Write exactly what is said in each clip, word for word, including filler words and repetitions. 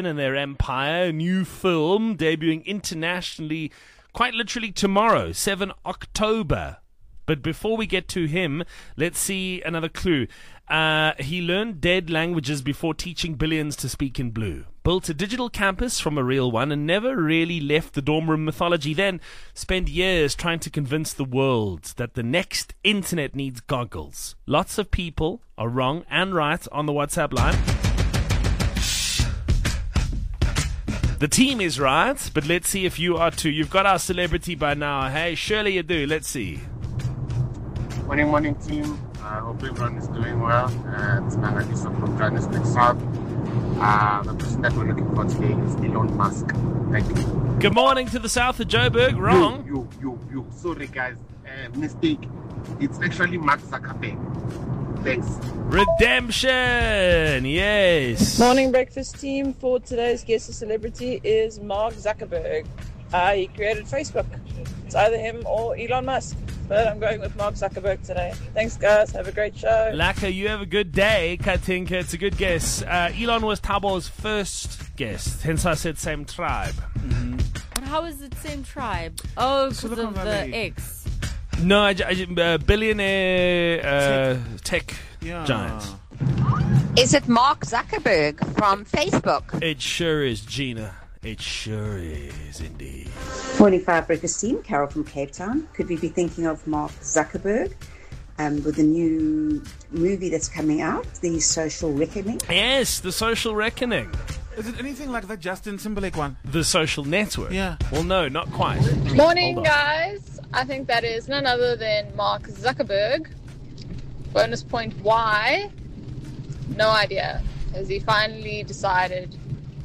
seven in their empire. A new film debuting internationally, quite literally tomorrow, the seventh of October. But before we get to him, let's see another clue. Uh, he learned dead languages before teaching billions to speak in blue. Built a digital campus from a real one and never really left the dorm room mythology. Then spent years trying to convince the world that the next internet needs goggles. Lots of people are wrong and right on the WhatsApp line. The team is right, but let's see if you are too. You've got our celebrity by now. Hey, surely you do. Let's see. Morning, morning, team. I hope everyone is doing well. Uh, it's Nangaliso from Johannesburg South. Uh, the person that we're looking for today is Elon Musk. Thank you. Good morning to the south of Joburg. Wrong. Yo, yo, yo, yo. Sorry, guys. Uh, mistake. It's actually Mark Zuckerberg. Thanks. Redemption. Yes. Morning, breakfast team. For today's guest celebrity is Mark Zuckerberg. Uh, he created Facebook. It's either him or Elon Musk. But I'm going with Mark Zuckerberg today. Thanks, guys. Have a great show. Laka, you have a good day. Katinka, it's a good guess. Uh, Elon was Tabo's first guest. Hence I said same tribe. Mm-hmm. But how is it same tribe? Oh, because Silicon of the Valley. X. No, I, I, uh, billionaire uh, tech Yeah. giant. Is it Mark Zuckerberg from Facebook? It sure is, Gina. It sure is, indeed. Morning, Fire Breakfast team. Carol from Cape Town. Could we be thinking of Mark Zuckerberg um, with the new movie that's coming out, The Social Reckoning? Yes, The Social Reckoning. Is it anything like that Justin Timberlake one? The Social Network. Yeah. Well, no, not quite. Morning, Hold on. guys. I think that is none other than Mark Zuckerberg. Bonus point why? No idea. Has he finally decided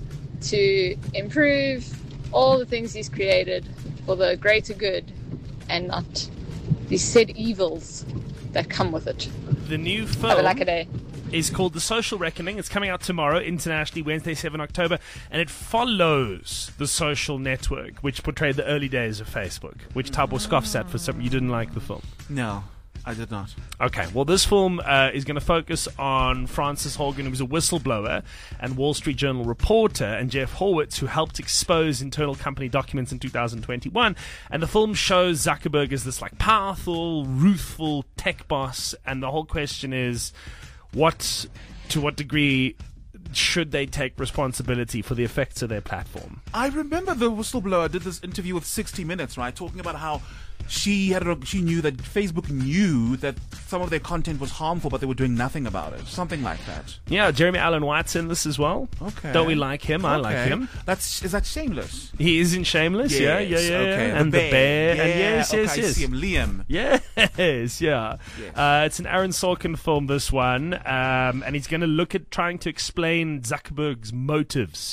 to improve all the things he's created for the greater good and not the said evils that come with it? The new Have a film lucky day. is called The Social Reckoning. It's coming out tomorrow, internationally, Wednesday, the seventh of October, and it follows The Social Network, which portrayed the early days of Facebook, which Tabo scoffs at for some. You didn't like the film. No, I did not. Okay, well, this film uh, is going to focus on Francis Hogan, who was a whistleblower and Wall Street Journal reporter, and Jeff Horwitz, who helped expose internal company documents in two thousand twenty-one. And the film shows Zuckerberg as this like powerful, ruthful tech boss, and the whole question is, what, to what degree should they take responsibility for the effects of their platform? I remember the whistleblower did this interview with sixty minutes, right, talking about how she had a, she knew that Facebook knew that some of their content was harmful, but they were doing nothing about it. Something like that. Yeah, Jeremy Allen White's in this as well. Okay. Don't we like him? I like Okay. him. That's is that Shameless? He is in Shameless, yeah, yeah, Yes, yeah. okay. yeah. And the bear. Yeah, And yes, okay, yes, I yes. see him. Liam. Yes, yeah. Yes. Uh, it's an Aaron Sorkin film, this one, um, and he's going to look at trying to explain Zuckerberg's motives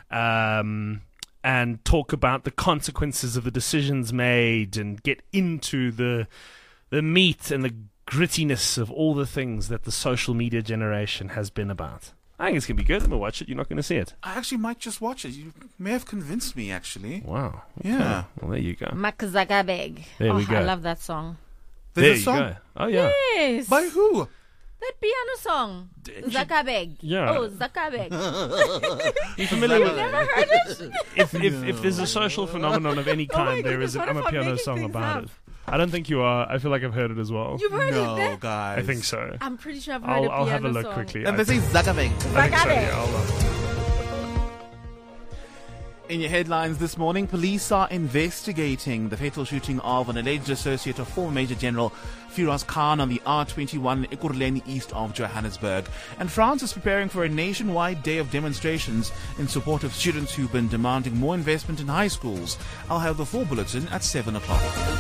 um, and talk about the consequences of the decisions made and get into the the meat and the grittiness of all the things that the social media generation has been about. I think it's going to be good. I'm going to watch it. You're not going to see it. I actually might just watch it. You may have convinced me, actually. Wow. Okay. Yeah. Well, there you go. Mark Zuckerberg. There oh, we go. I love that song. There's There a you song. go. Oh, yeah. Yes. By who? That piano song. Zuckerberg. Yeah. Oh, Zuckerberg. You familiar with Never heard it? if, if, if there's a social phenomenon of any Oh my kind, there goodness, is an what if I'm Amapiano making song things about up? it. I don't think you are. I feel like I've heard it as well. You've heard No, it? guys. I think so. I'm pretty sure I've heard I'll, a I'll piano have a look song. quickly. And I they say think, Zuckerberg. I think so, yeah, hold on. In your headlines this morning, police are investigating the fatal shooting of an alleged associate of former Major General Firoz Khan on the R twenty-one in Ekurhuleni east of Johannesburg. And France is preparing for a nationwide day of demonstrations in support of students who've been demanding more investment in high schools. I'll have the full bulletin at seven o'clock.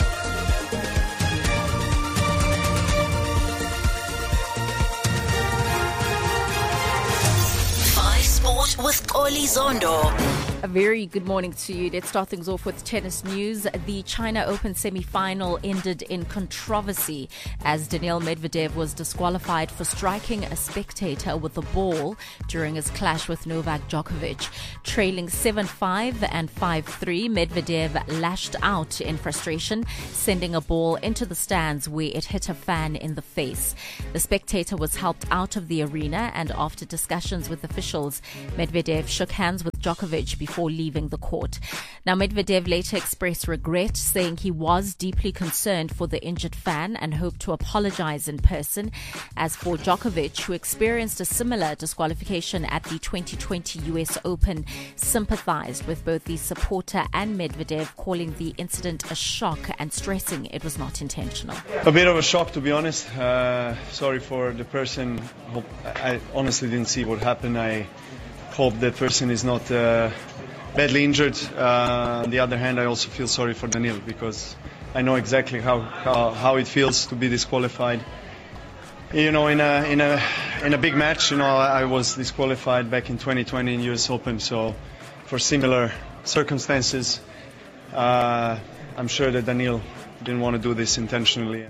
Sport with Oli Zondo. A very good morning to you. Let's start things off with tennis news. The China Open semi-final ended in controversy as Daniil Medvedev was disqualified for striking a spectator with the ball during his clash with Novak Djokovic. Trailing seven five and five three, Medvedev lashed out in frustration, sending a ball into the stands where it hit a fan in the face. The spectator was helped out of the arena, and after discussions with officials, Medvedev Medvedev shook hands with Djokovic before leaving the court. Now, Medvedev later expressed regret, saying he was deeply concerned for the injured fan and hoped to apologize in person. As for Djokovic, who experienced a similar disqualification at the twenty twenty U S Open, sympathized with both the supporter and Medvedev, calling the incident a shock and stressing it was not intentional. A bit of a shock, to be honest. Uh, sorry for the person. Hope, I honestly didn't see what happened. I hope that person is not uh, badly injured. Uh, on the other hand, I also feel sorry for Daniil because I know exactly how, how, how it feels to be disqualified. You know, in a in a in a big match, you know, I was disqualified back in twenty twenty in U S Open. So, for similar circumstances, uh, I'm sure that Daniil didn't want to do this intentionally.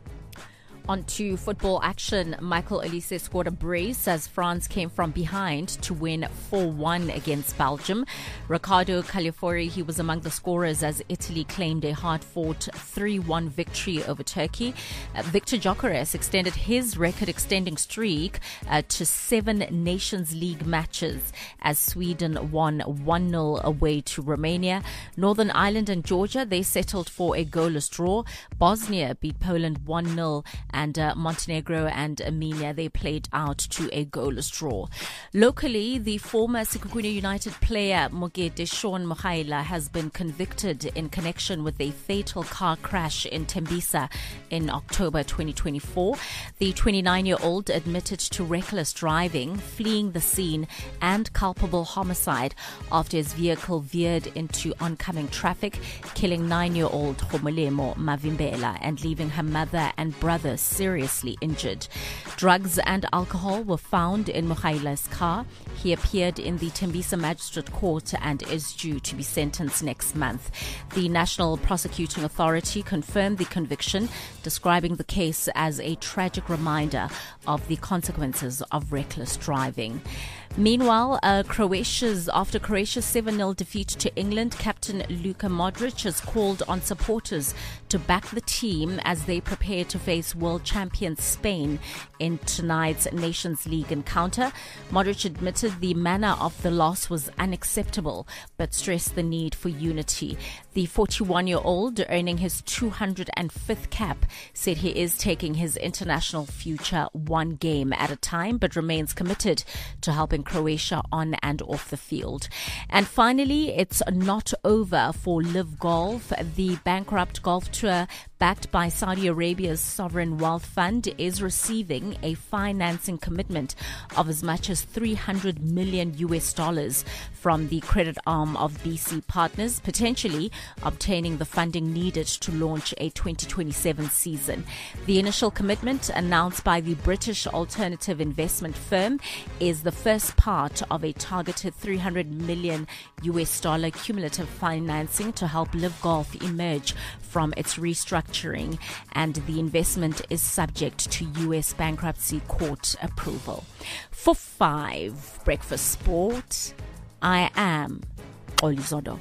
On to football action. Michael Olise scored a brace as France came from behind to win four one against Belgium. Ricardo Caliafori, he was among the scorers as Italy claimed a hard-fought three one victory over Turkey. Uh, Victor Gyökeres extended his record-extending streak uh, to seven Nations League matches as Sweden won one nil away to Romania. Northern Ireland and Georgia, they settled for a goalless draw. Bosnia beat Poland one nil. And uh, Montenegro and Armenia, they played out to a goalless draw. Locally, the former Sekhukhune United player Mogete Sean Mohaila has been convicted in connection with a fatal car crash in Tembisa in October twenty twenty-four. The twenty-nine-year-old admitted to reckless driving, fleeing the scene, and culpable homicide after his vehicle veered into oncoming traffic, killing nine-year-old Khomolemo Mavimbela and leaving her mother and brother seriously injured. Drugs and alcohol were found in Mokhaila's car. He appeared in the Tembisa Magistrate Court and is due to be sentenced next month. The National Prosecuting Authority confirmed the conviction, describing the case as a tragic reminder of the consequences of reckless driving. Meanwhile, uh, Croatia's after Croatia's seven nil defeat to England, captain Luka Modric has called on supporters to back the team as they prepare to face world champion Spain in tonight's Nations League encounter. Modric admitted the manner of the loss was unacceptable, but stressed the need for unity. The forty-one-year-old, earning his two hundred fifth cap, said he is taking his international future one game at a time, but remains committed to helping Croatia on and off the field. And finally, it's not over for Live Golf. The bankrupt golf tour, backed by Saudi Arabia's sovereign wealth fund, is receiving a financing commitment of as much as three hundred million U S dollars from the credit arm of B C Partners, potentially obtaining the funding needed to launch a twenty twenty-seven season. The initial commitment, announced by the British alternative investment firm, is the first part of a targeted three hundred million U S dollar cumulative financing to help Live Golf emerge from its restructuring, and the investment is subject to U S bankruptcy court approval. For five Breakfast Sport, I am Xoli Zondo.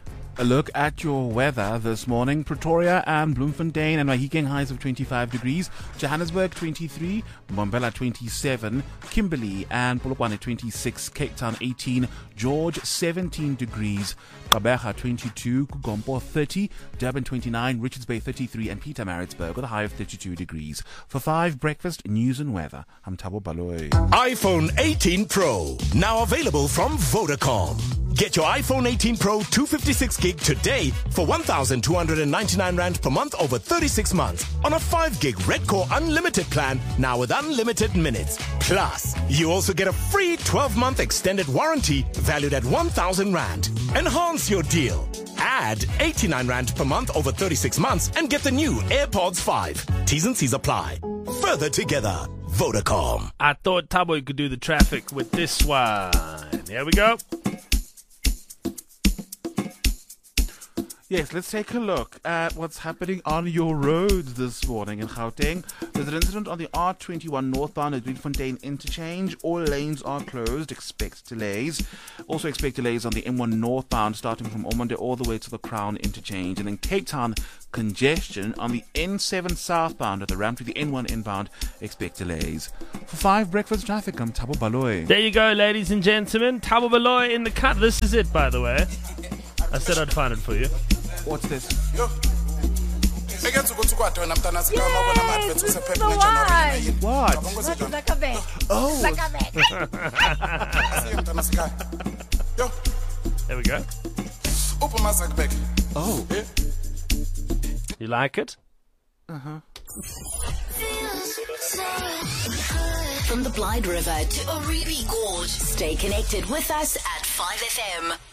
A look at your weather this morning. Pretoria and Bloemfontein and Mahikeng highs of twenty-five degrees. Johannesburg twenty-three, Mbombela twenty-seven, Kimberley and Polokwane twenty-six, Cape Town eighteen, George seventeen degrees, Gqeberha twenty-two, Kugompo thirty, Durban twenty-nine, Richards Bay thirty-three and Pietermaritzburg with a high of thirty-two degrees. For five Breakfast News and Weather, I'm Thabo Baloyi. iPhone eighteen Pro, now available from Vodacom. Get your iPhone eighteen Pro two fifty-six gig today for one thousand two hundred ninety-nine rand per month over thirty-six months on a five gig Red Core Unlimited plan, now with unlimited minutes. Plus, you also get a free twelve month extended warranty valued at one thousand rand. Enhance your deal. Add eighty-nine rand per month over thirty-six months and get the new AirPods five. T's and C's apply. Further together, Vodacom. I thought Thabo could do the traffic with this one. Here we go. Yes, let's take a look at what's happening on your roads this morning in Gauteng. There's an incident on the R twenty-one northbound at Bloemfontein interchange. All lanes are closed. Expect delays. Also expect delays on the M one northbound starting from Ormonde all the way to the Crown interchange. And in Cape Town, congestion on the N seven southbound at the ramp to the N one inbound. Expect delays. For five breakfast traffic, I'm Thabo Baloyi. There you go, ladies and gentlemen. Thabo Baloyi in the cut. This is it, by the way. I said I'd find it for you. What's this? Yay, this is the one. What? Zuckerberg. Oh. There we go. Oh. You like it? Uh-huh. From the Blyde River to Oribi Gorge, stay connected with us at five F M.